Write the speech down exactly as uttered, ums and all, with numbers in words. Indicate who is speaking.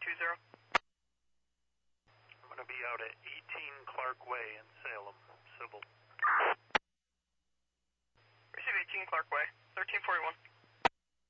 Speaker 1: two zero.
Speaker 2: I'm going to be out at eighteen Clark Way in Salem, civil.
Speaker 1: Receive eighteen Clark Way, thirteen forty-one.